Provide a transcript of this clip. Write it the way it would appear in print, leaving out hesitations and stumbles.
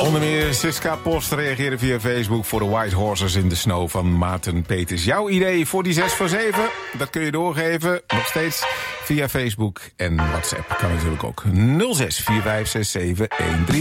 Onder meer Siska Post reageerde via Facebook voor de White Horses in the Snow van Maarten Peters. Jouw idee voor die 6 voor 7, dat kun je doorgeven. Nog steeds via Facebook en WhatsApp kan natuurlijk ook. 06 4567 13.